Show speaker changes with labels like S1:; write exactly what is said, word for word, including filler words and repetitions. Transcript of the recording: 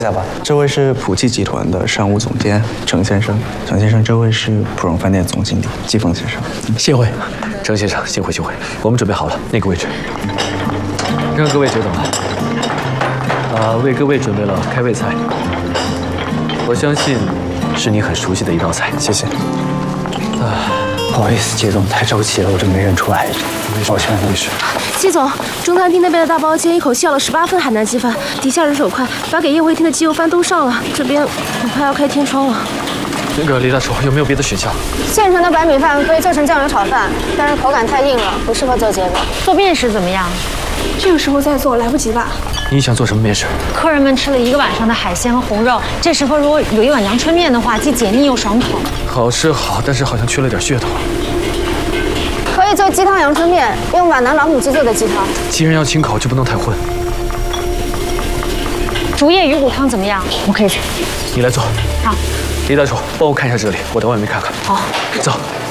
S1: 下吧，这位是普济集团的商务总监程先生，程先生，这位是普荣饭店总经理季风先生。
S2: 幸会，程先生，幸会幸会，我们准备好了那个位置，让各位久等了。啊，为各位准备了开胃菜，我相信是你很熟悉的一道菜。
S1: 谢谢。
S3: 啊。 不好意思，季总，太着急了，我这没认出来。抱歉，没事。
S4: 季总，中餐厅那边的大包间一口气要了十八份海南鸡饭，底下人手快，把给宴会厅的鸡油饭都上了，这边恐怕要开天窗了。
S2: 那个李大厨，有没有别的选项？
S5: 现成的白米饭可以做成酱油炒饭，但是口感太硬了，不适合做结果。
S6: 做面食怎么样？
S4: 这个时候再做来不及吧？
S2: 你想做什么面食？
S6: 客人们吃了一个晚上的海鲜和红肉，这时候如果有一碗阳春面的话，既解腻又爽口。
S2: 好是好，但是好像缺了点噱头。
S5: 可以做鸡汤阳春面，用皖南老母鸡做的鸡汤。
S2: 既然要清口，就不能太荤。
S6: 竹叶鱼骨汤怎么样？我可以去。
S2: 你来做。
S6: 好。
S2: 李大厨，帮我看一下这里，我到外面看看。
S6: 好。
S2: 走。